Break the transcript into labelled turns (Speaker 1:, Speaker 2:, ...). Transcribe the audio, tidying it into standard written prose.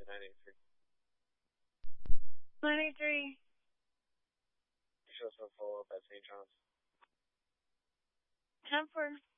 Speaker 1: 983.
Speaker 2: 983.
Speaker 1: You show some follow-up at St. John's.
Speaker 2: 10-4.